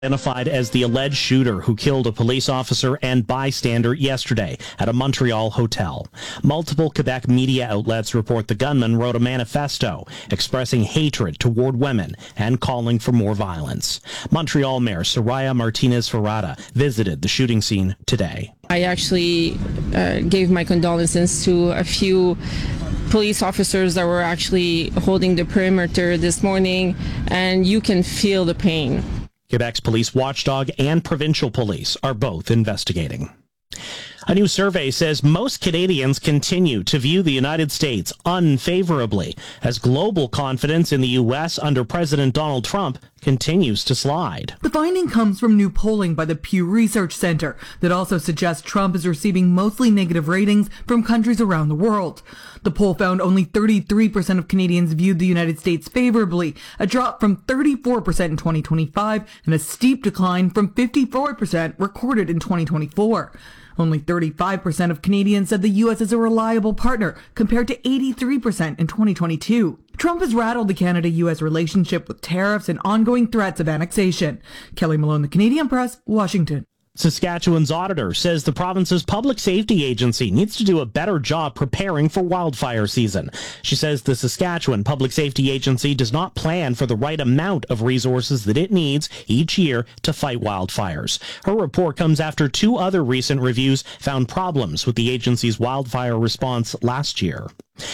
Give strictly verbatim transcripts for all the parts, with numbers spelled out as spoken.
identified as the alleged shooter who killed a police officer and bystander yesterday at a Montreal hotel. Multiple Quebec media outlets report the gunman wrote a manifesto expressing hatred toward women and calling for more violence. Montreal Mayor Soraya Martinez-Ferrada visited the shooting scene today. I actually uh, gave my condolences to a few police officers that were actually holding the perimeter this morning, and you can feel the pain. Quebec's police watchdog and provincial police are both investigating. A new survey says most Canadians continue to view the United States unfavorably as global confidence in the U S under President Donald Trump continues to slide. The finding comes from new polling by the Pew Research Center that also suggests Trump is receiving mostly negative ratings from countries around the world. The poll found only thirty-three percent of Canadians viewed the United States favorably, a drop from thirty-four percent in twenty twenty-five and a steep decline from fifty-four percent recorded in twenty twenty-four. Only thirty-five percent of Canadians said the U S is a reliable partner, compared to eighty-three percent in twenty twenty-two. Trump has rattled the Canada-U S relationship with tariffs and ongoing threats of annexation. Kelly Malone, The Canadian Press, Washington. Saskatchewan's auditor says the province's public safety agency needs to do a better job preparing for wildfire season. She says the Saskatchewan Public Safety Agency does not plan for the right amount of resources that it needs each year to fight wildfires. Her report comes after two other recent reviews found problems with the agency's wildfire response last year.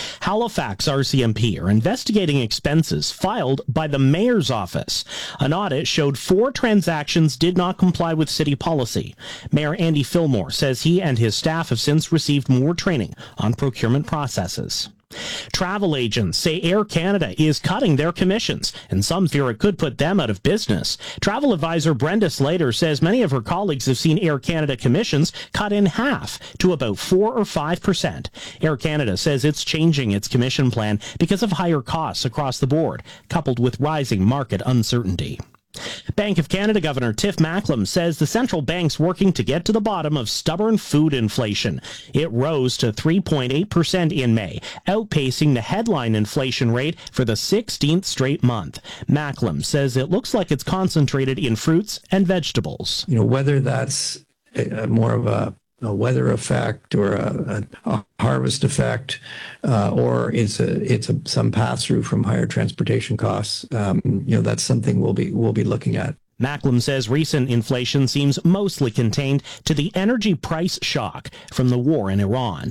Halifax R C M P are investigating expenses filed by the mayor's office. An audit showed four transactions did not comply with city policy. Mayor Andy Fillmore says he and his staff have since received more training on procurement processes. Travel agents say Air Canada is cutting their commissions, and some fear it could put them out of business. Travel advisor Brenda Slater says many of her colleagues have seen Air Canada commissions cut in half to about four or five percent. Air Canada says it's changing its commission plan because of higher costs across the board, coupled with rising market uncertainty. Bank of Canada Governor Tiff Macklem says the central bank's working to get to the bottom of stubborn food inflation. It rose to three point eight percent in May, outpacing the headline inflation rate for the sixteenth straight month. Macklem says it looks like it's concentrated in fruits and vegetables. You know, whether that's a, more of a a weather effect or a, a, a harvest effect, uh, or it's a it's a some pass through from higher transportation costs. Um, you know, that's something we'll be we'll be looking at. Macklem says recent inflation seems mostly contained to the energy price shock from the war in Iran.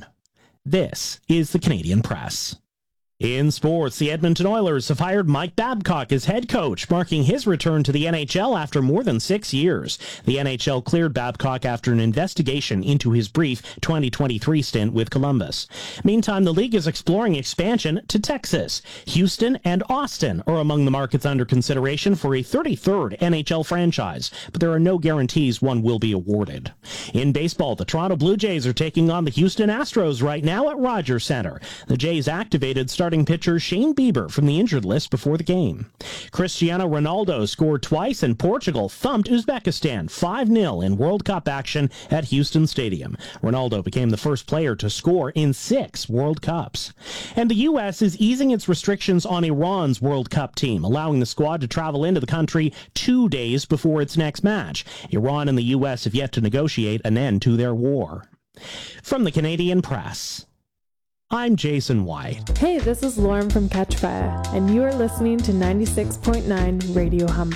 This is the Canadian Press. In sports, the Edmonton Oilers have hired Mike Babcock as head coach, marking his return to the N H L after more than six years. The N H L cleared Babcock after an investigation into his brief twenty twenty-three stint with Columbus. Meantime, the league is exploring expansion to Texas. Houston and Austin are among the markets under consideration for a thirty-third N H L franchise, but there are no guarantees one will be awarded. In baseball, the Toronto Blue Jays are taking on the Houston Astros right now at Rogers Center. The Jays activated starting pitcher Shane Bieber from the injured list before the game. Cristiano Ronaldo scored twice and Portugal thumped Uzbekistan five nil in World Cup action at Houston Stadium. Ronaldo became the first player to score in six World Cups. And the U S is easing its restrictions on Iran's World Cup team, allowing the squad to travel into the country two days before its next match. Iran and the U S have yet to negotiate an end to their war. From the Canadian Press, I'm Jason White. Hey, this is Lauren from Catch Fire, and you are listening to ninety-six point nine Radio Humber.